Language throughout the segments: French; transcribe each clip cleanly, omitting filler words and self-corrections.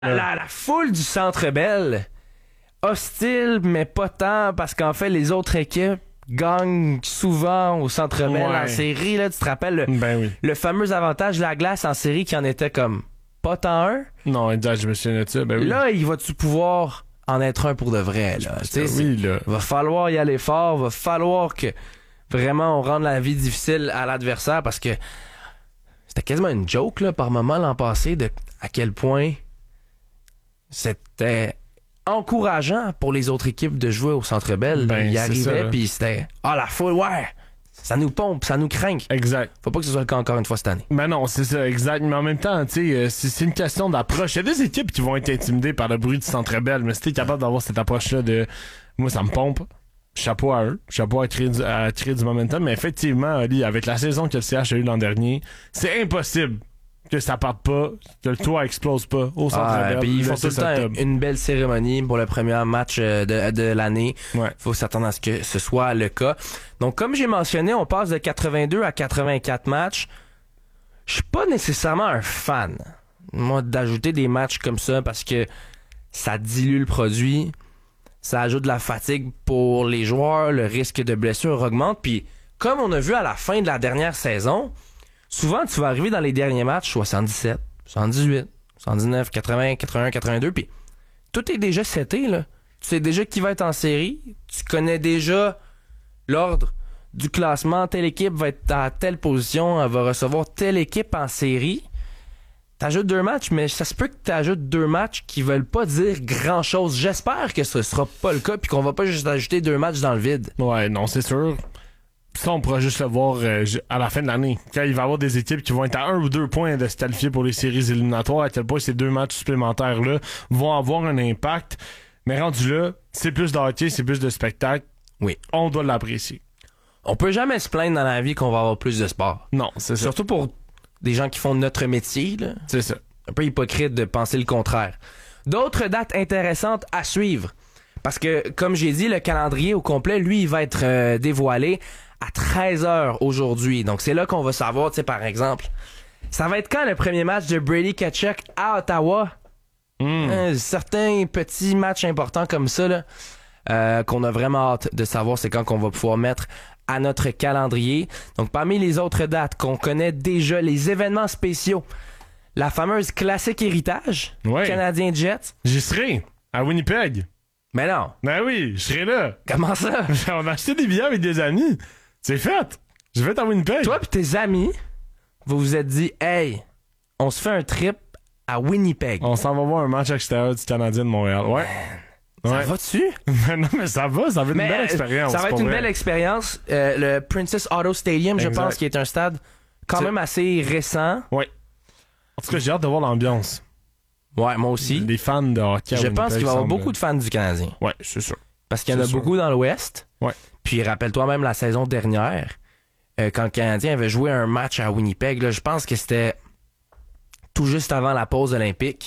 La foule du Centre Bell, hostile, mais pas tant, parce qu'en fait, les autres équipes gagnent souvent au Centre Bell en série. Là, tu te rappelles le fameux avantage de la glace en série qui en était comme pas tant un? Non, je me souviens de ça. Là, il va-tu pouvoir en être un pour de vrai? Là? Va falloir y aller fort, va falloir que vraiment on rende la vie difficile à l'adversaire, parce que c'était quasiment une joke là, par moment l'an passé de à quel point c'était encourageant pour les autres équipes de jouer au Centre Bell. Ils arrivaient puis c'était la foule, ça nous pompe, ça nous craint. Exact. Faut pas que ce soit le cas encore une fois cette année. Ben non, c'est ça, exact. Mais en même temps, tu sais, c'est une question d'approche. Il y a des équipes qui vont être intimidées par le bruit du Centre Bell, mais si t'es capable d'avoir cette approche-là de moi, ça me pompe. Chapeau à eux. Chapeau à créer du momentum. Mais effectivement, Ali, avec la saison que le CH a eu l'an dernier, c'est impossible que ça parte pas, que le toit explose pas au Centre Bell. Puis ils font tout le temps une belle cérémonie pour le premier match de l'année. Faut s'attendre à ce que ce soit le cas. Donc, comme j'ai mentionné, on passe de 82 à 84 matchs. Je suis pas nécessairement un fan, moi, d'ajouter des matchs comme ça, parce que ça dilue le produit. Ça ajoute de la fatigue pour les joueurs, le risque de blessure augmente. Puis, comme on a vu à la fin de la dernière saison, souvent, tu vas arriver dans les derniers matchs 77, 78, 79, 80, 81, 82, puis tout est déjà seté, là. Tu sais déjà qui va être en série, tu connais déjà l'ordre du classement, telle équipe va être à telle position, elle va recevoir telle équipe en série. T'ajoutes 2 matchs, mais ça se peut que t'ajoutes 2 matchs qui veulent pas dire grand-chose. J'espère que ce sera pas le cas, puis qu'on va pas juste ajouter 2 matchs dans le vide. Ouais, non, c'est sûr. Ça, on pourra juste le voir à la fin de l'année. Quand il va y avoir des équipes qui vont être à 1 ou 2 points de se qualifier pour les séries éliminatoires, à quel point ces 2 matchs supplémentaires-là vont avoir un impact. Mais rendu là, c'est plus de hockey, c'est plus de spectacle. Oui. On doit l'apprécier. On peut jamais se plaindre dans la vie qu'on va avoir plus de sport. Non, c'est ça. Surtout pour des gens qui font notre métier, là. C'est ça. Un peu hypocrite de penser le contraire. D'autres dates intéressantes à suivre. Parce que, comme j'ai dit, le calendrier au complet, lui, il va être dévoilé à 13h aujourd'hui. Donc, c'est là qu'on va savoir, tu sais, par exemple, ça va être quand le premier match de Brady Tkachuk à Ottawa? Certains petits matchs importants comme ça, là, qu'on a vraiment hâte de savoir, c'est quand qu'on va pouvoir mettre à notre calendrier. Donc, parmi les autres dates qu'on connaît déjà, les événements spéciaux, la fameuse classique héritage, Canadien Jets. J'y serai, à Winnipeg. Mais non. Ben oui, je serai là. Comment ça? On a acheté des billets avec des amis. C'est fait. Je vais être à Winnipeg. Toi pis tes amis, vous vous êtes dit, hey, on se fait un trip à Winnipeg. On s'en va voir un match extérieur du Canadien de Montréal. Ouais. Ça va-tu? Non, mais ça va être une belle expérience. Ça va être une belle expérience. Le Princess Auto Stadium, je pense, qui est un stade quand même assez récent. Oui. En tout cas, j'ai hâte de voir l'ambiance. Ouais, moi aussi. Les fans de hockey. Je pense qu'il va y avoir beaucoup de fans du Canadien. Ouais, c'est sûr. Parce qu'il y en a beaucoup dans l'Ouest. Ouais. Puis rappelle-toi même la saison dernière, quand le Canadien avait joué un match à Winnipeg, là, je pense que c'était tout juste avant la pause olympique.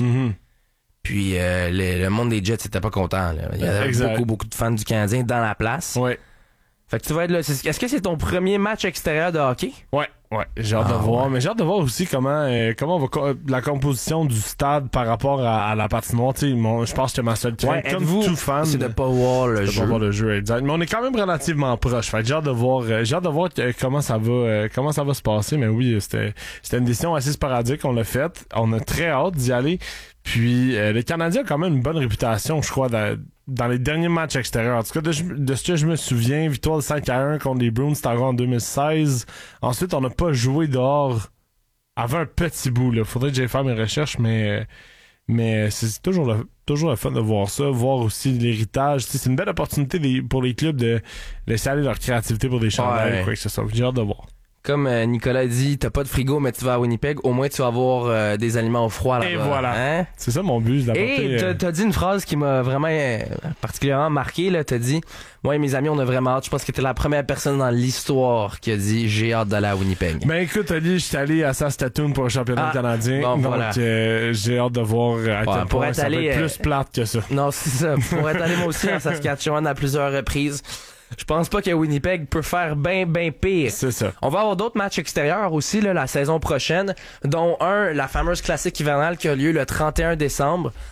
Puis le monde des Jets n'était pas content. Là. Il y avait beaucoup de fans du Canadien dans la place. Ouais. Fait que tu vas être là. Est-ce que c'est ton premier match extérieur de hockey? Ouais. J'ai hâte de voir. Mais j'ai hâte de voir aussi comment va la composition du stade par rapport à la patinoire. Tu sais, je pense que ma seule crainte, comme tout fan, c'est de pas voir le jeu. Pas voir le jeu, exact. Mais on est quand même relativement proche. Fait que j'ai hâte de voir comment ça va se passer. Mais oui, c'était une décision assez sporadique. On l'a faite. On a très hâte d'y aller. Puis le Canadien a quand même une bonne réputation, je crois, dans les derniers matchs extérieurs. En tout cas, de ce que je me souviens, victoire de 5-1 contre les Bruins, c'était en 2016. Ensuite, on n'a pas joué dehors avant un petit bout. Là. Faudrait que j'aille faire mes recherches, mais c'est toujours le fun de voir ça, voir aussi l'héritage. C'est une belle opportunité pour les clubs de laisser aller leur créativité pour des chandails ou quoi que ce soit. J'ai hâte de voir. Comme Nicolas dit, t'as pas de frigo, mais tu vas à Winnipeg, au moins tu vas avoir des aliments au froid là-bas. Et voilà. Hein? C'est ça mon but. Et t'as dit une phrase qui m'a vraiment particulièrement marqué. Là. T'as dit, moi et mes amis, on a vraiment hâte. Je pense que t'es la première personne dans l'histoire qui a dit, j'ai hâte d'aller à Winnipeg. Ben écoute, Ali, je suis allé à Saskatoon pour le championnat canadien. Bon, donc voilà. J'ai hâte de voir à quel point ça va être plus plate que ça. Non, c'est ça. Pour être allé moi aussi à Saskatchewan à plusieurs reprises. Je pense pas que Winnipeg peut faire bien pire. C'est ça. On va avoir d'autres matchs extérieurs aussi là, la saison prochaine, dont la fameuse classique hivernale qui a lieu le 31 décembre.